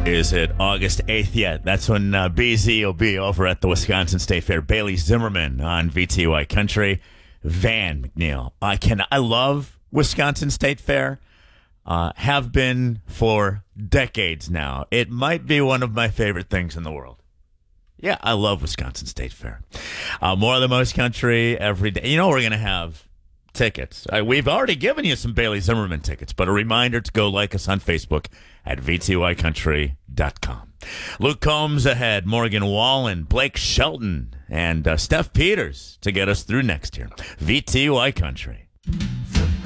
Is it August 8th yet? That's when BZ will be over at the Wisconsin State Fair. Bailey Zimmerman on VTY Country. Van McNeil. I love Wisconsin State Fair. Have been for decades now. It might be one of my favorite things in the world. Yeah, I love Wisconsin State Fair. More of the Most Country every day. You know, we're going to have tickets. We've already given you some Bailey Zimmerman tickets, but a reminder to go like us on Facebook at VTYCountry.com. Luke Combs ahead, Morgan Wallen, Blake Shelton, and Steph Peters to get us through next year. VTY Country.